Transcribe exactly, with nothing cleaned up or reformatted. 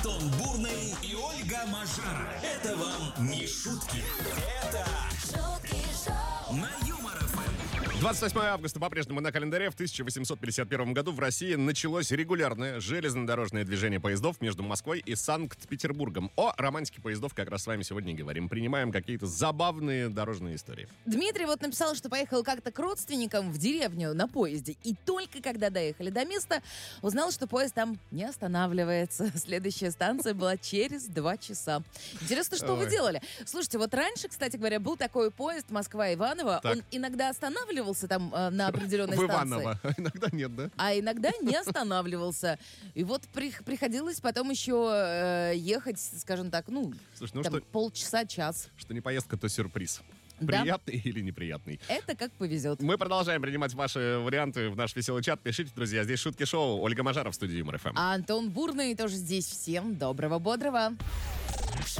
Антон Бурный и Ольга Мажара. Это вам не шутки. Это шутки шоу на Юмор эф эм. двадцать восьмое августа по-прежнему на календаре. В тысяча восемьсот пятьдесят первом году в России началось регулярное железнодорожное движение поездов между Москвой и Санкт-Петербургом. О романтике поездов как раз с вами сегодня и говорим. Принимаем какие-то забавные дорожные истории. Дмитрий вот написал, что поехал как-то к родственникам в деревню на поезде. И только когда доехали до места, узнал, что поезд там не останавливается. Следующая станция была через два часа. Интересно, что Ой. вы делали? Слушайте, вот раньше, кстати говоря, был такой поезд Москва-Иваново. Так. Он иногда останавливался там э, на определенной В станции. Иваново. Иногда нет, да? А иногда не останавливался. И вот при- приходилось потом еще э, ехать, скажем так, ну, Слушай, ну там, что, полчаса, час. что не поездка, то сюрприз. Да. Приятный или неприятный. Это как повезет. Мы продолжаем принимать ваши варианты в наш веселый чат. Пишите, друзья. Здесь шутки шоу. Ольга Мажара в студии Юмор эф эм. А Антон Бурный тоже здесь. Всем доброго, бодрого.